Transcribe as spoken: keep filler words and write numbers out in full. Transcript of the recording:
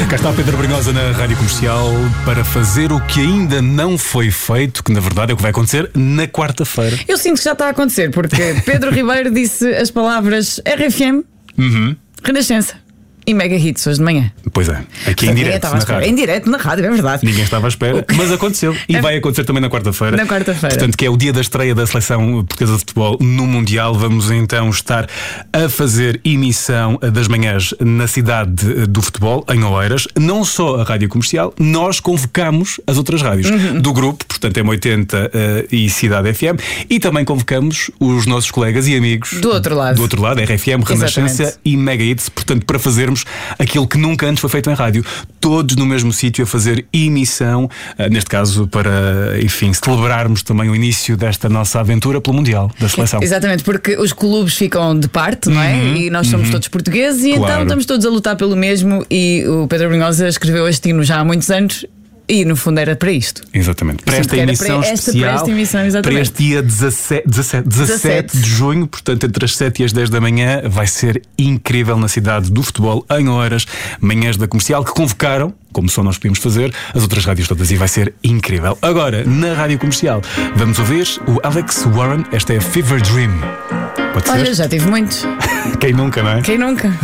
Cá está Pedro Brunhosa na Rádio Comercial para fazer o que ainda não foi feito, que na verdade é o que vai acontecer na quarta-feira. Eu sinto que já está a acontecer, porque Pedro Ribeiro disse as palavras R F M, Uhum. Renascença e Mega Hits hoje de manhã. Pois é, aqui em direto na rádio. Em direto na rádio, é verdade. Ninguém estava à espera, mas aconteceu. E vai acontecer também na quarta-feira. Na quarta-feira. Portanto, que é o dia da estreia da seleção portuguesa de futebol no Mundial. Vamos então estar a fazer emissão das manhãs na cidade do futebol, em Oeiras. Não só a Rádio Comercial, nós convocamos as outras rádios uhum. do grupo, portanto M oitenta uh, e Cidade F M, e também convocamos os nossos colegas e amigos do outro lado, do outro lado R F M, Renascença Exatamente. e Mega Hits, portanto, para fazermos aquilo que nunca antes foi feito em rádio, todos no mesmo sítio a fazer emissão, neste caso para, enfim, celebrarmos também o início desta nossa aventura pelo Mundial da seleção. Exatamente, porque os clubes ficam de parte, não é? Uhum, e nós somos uhum. todos portugueses e Claro. então estamos todos a lutar pelo mesmo. E o Pedro Brunhosa escreveu este hino já há muitos anos. E no fundo era para isto. Exatamente. Para Sim, esta era emissão para esta, especial, para esta emissão, exatamente. para este dia dezassete, dezassete, dezassete de junho, portanto entre as sete e as dez da manhã, vai ser incrível na cidade do futebol, em Oeiras, manhãs da Comercial, que convocaram, como só nós podemos fazer, as outras rádios todas, e vai ser incrível. Agora, na Rádio Comercial, vamos ouvir o Alex Warren, esta é Fever Dream. Pode Olha, ser? já tive muitos. Quem nunca, não é? Quem nunca?